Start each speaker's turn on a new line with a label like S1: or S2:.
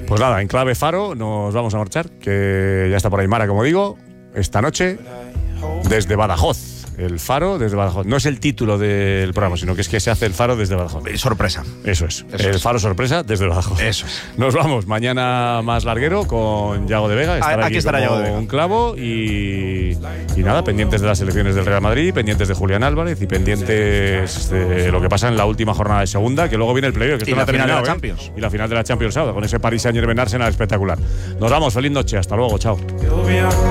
S1: Pues nada, en clave Faro nos vamos a marchar, que ya está por ahí Mara, como digo, esta noche desde Badajoz. El Faro desde Badajoz. No es el título del programa, sino que es que se hace el Faro desde Badajoz.
S2: Sorpresa.
S1: Eso es. El Faro sorpresa desde Badajoz.
S2: Eso es.
S1: Nos vamos mañana más larguero con Yago de Vega.
S2: Aquí estará Yago de Vega.
S1: Un clavo y nada, pendientes de las elecciones del Real Madrid, pendientes de Julián Álvarez y pendientes de lo que pasa en la última jornada de segunda, que luego viene el playoff, que esto no ha terminado,
S2: final de la Champions.
S1: Y la final de la Champions sábado, con ese Paris Saint-Germain Arsenal espectacular. Nos vamos, feliz noche, hasta luego, chao.